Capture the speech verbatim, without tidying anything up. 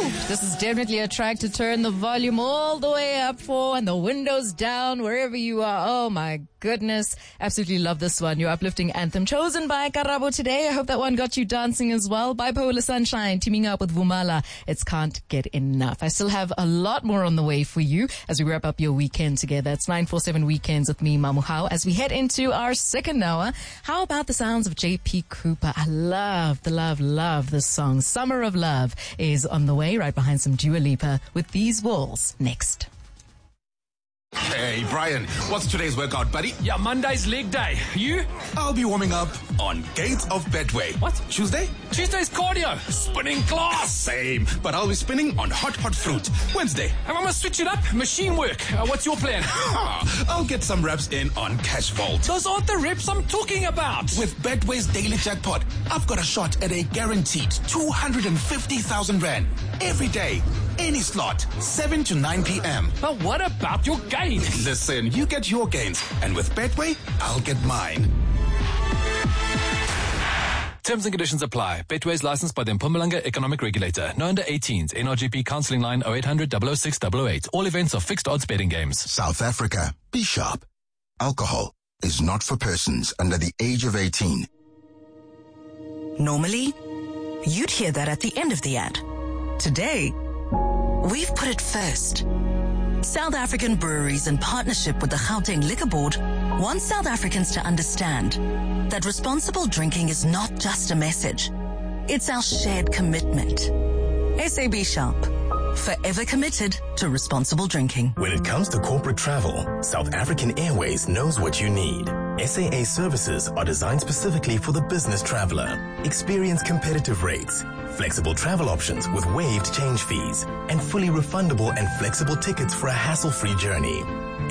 This is definitely a track to turn the volume all the way up for and the windows down wherever you are. Oh my goodness. Absolutely love this one. Your uplifting anthem chosen by Karabo today. I hope that one got you dancing as well. Bipolar Sunshine teaming up with Vumala. It's Can't Get Enough. I still have a lot more on the way for you as we wrap up your weekend together. It's nine four seven Weekends with me, Mamuhao, as we head into our second hour. How about the sounds of J P Cooper? I love the love, love this song. Summer of Love is on the way, right behind some Dua Lipa with These Walls next. Hey, Brian, what's today's workout, buddy? Yeah, Monday's leg day. You? I'll be warming up on Gates of Betway. What? Tuesday? Tuesday's cardio. Spinning class. Same, but I'll be spinning on hot, hot fruit. Wednesday? I'm gonna switch it up. Machine work. Uh, what's your plan? I'll get some reps in on Cash Vault. Those aren't the reps I'm talking about. With Betway's daily jackpot, I've got a shot at a guaranteed two hundred fifty thousand rand every day. Any slot, seven to nine p.m. But what about your gains? Listen, you get your gains, and with Betway, I'll get mine. Terms and conditions apply. Betway's licensed by the Mpumalanga Economic Regulator. No under eighteens. N R G P counseling line oh eight hundred, double oh six, double oh eight. All events are fixed odds betting games. South Africa. Be sharp. Alcohol is not for persons under the age of eighteen. Normally, you'd hear that at the end of the ad. Today, we've put it first. South African breweries, in partnership with the Gauteng Liquor Board, want South Africans to understand that responsible drinking is not just a message. It's our shared commitment. S A B Sharp, forever committed to responsible drinking. When it comes to corporate travel, South African Airways knows what you need. S A A services are designed specifically for the business traveler. Experience competitive rates, flexible travel options with waived change fees, and fully refundable and flexible tickets for a hassle-free journey.